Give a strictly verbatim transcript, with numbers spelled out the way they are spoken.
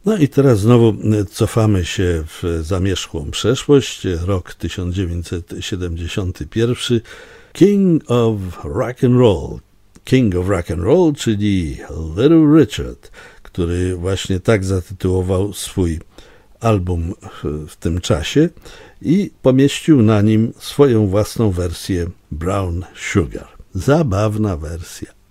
No i teraz znowu cofamy się w zamierzchłą przeszłość, rok tysiąc dziewięćset siedemdziesiąty pierwszy. King of Rock and Roll. King of Rock and Roll, czyli Little Richard, który właśnie tak zatytułował swój album w tym czasie i pomieścił na nim swoją własną wersję Brown Sugar. Zabawna wersja.